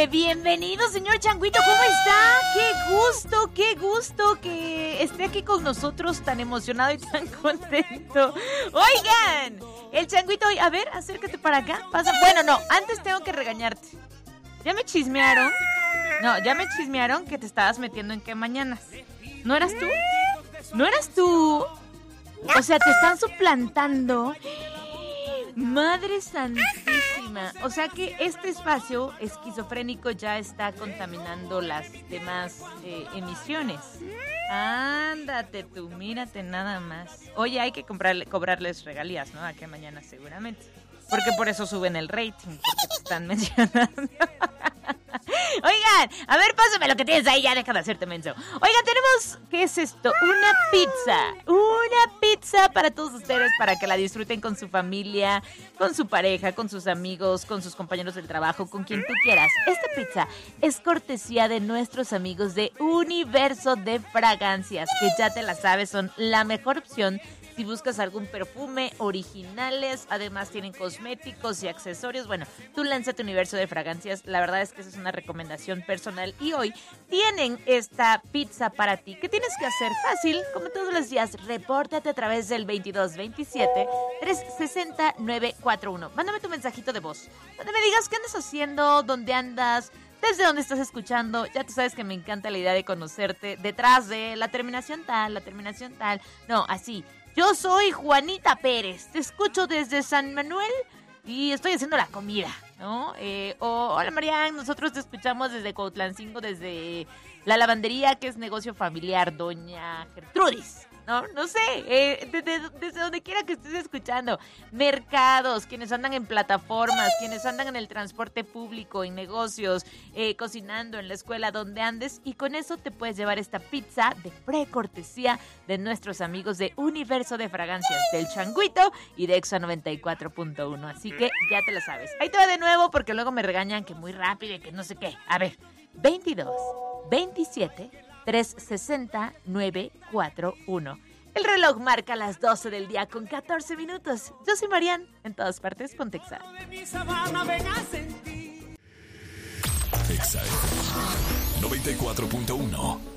Bienvenido, señor Changuito, ¿cómo está? Qué gusto que esté aquí con nosotros, tan emocionado y tan contento. Oigan, el Changuito, a ver, acércate para acá, pasa. Bueno, no, antes tengo que regañarte. ¿Ya me chismearon? No, ya me chismearon que te estabas metiendo en qué mañanas. ¿No eras tú? ¿No eras tú? O sea, te están suplantando. Madre santísima. O sea que este espacio esquizofrénico ya está contaminando las demás emisiones. Ándate tú, mírate nada más. Oye, hay que cobrarles regalías, ¿no? A que mañana seguramente. Porque por eso suben el rating, porque te están mencionando. Oigan, a ver, pásame lo que tienes ahí, ya deja de hacerte menso. Oigan, tenemos, ¿qué es esto? Una pizza para todos ustedes, para que la disfruten con su familia, con su pareja, con sus amigos, con sus compañeros del trabajo, con quien tú quieras. Esta pizza es cortesía de nuestros amigos de Universo de Fragancias, que ya te la sabes, son la mejor opción si buscas algún perfume, originales, además tienen cosméticos y accesorios. Bueno, tú lánzate Universo de Fragancias, la verdad es que esa es una recomendación personal. Y hoy tienen esta pizza para ti. ¿Qué tienes que hacer? Fácil, como todos los días, repórtate a través del 2227-360-941. Mándame tu mensajito de voz, donde me digas qué andas haciendo, dónde andas, desde dónde estás escuchando. Ya tú sabes que me encanta la idea de conocerte detrás de la terminación tal. No, así. Yo soy Juanita Pérez, te escucho desde San Manuel y estoy haciendo la comida, ¿no? Hola Marian, nosotros te escuchamos desde Cuautlancingo, desde la lavandería, que es negocio familiar, doña Gertrudis. No sé, desde donde quiera que estés escuchando. Mercados, quienes andan en plataformas, quienes andan en el transporte público, en negocios, cocinando, en la escuela, donde andes. Y con eso te puedes llevar esta pizza de precortesía de nuestros amigos de Universo de Fragancias, del Changuito y de Exa 94.1. Así que ya te lo sabes. Ahí te va de nuevo porque luego me regañan que muy rápido y que no sé qué. A ver, 22-27-360-941. El reloj marca las 12 del día con 14 minutos. Yo soy Marian, en todas partes, Pontexa. Exa 94.1